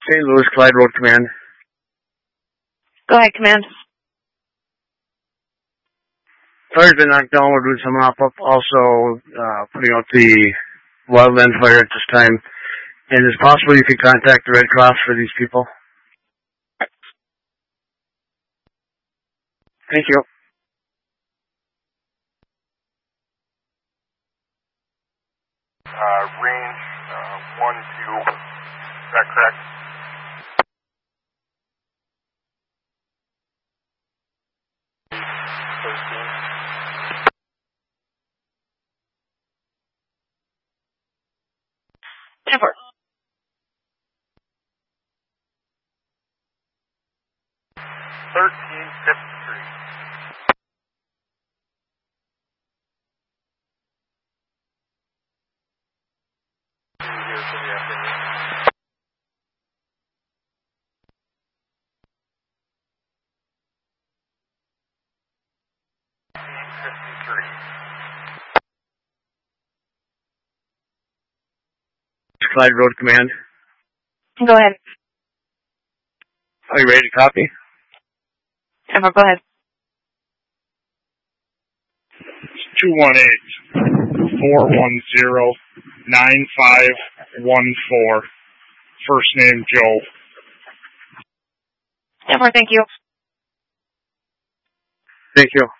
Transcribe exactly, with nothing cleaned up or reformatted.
Saint Louis, Clyde Road Command. Go ahead, Command. Fire's been knocked down. We're doing some mop-up. Also, uh, putting out the wildland fire at this time. And is it possible you could contact the Red Cross for these people? Thank you. Uh, range, uh, one, two. Is that correct? Never. Thirteen fifty-three. Here for the afternoon. Thirteen fifty-three. Clyde Road Command. Go ahead. Are you ready to copy? Never. Go ahead. two one eight, four one zero, nine five one four. First name Joe. Never. Thank you. Thank you.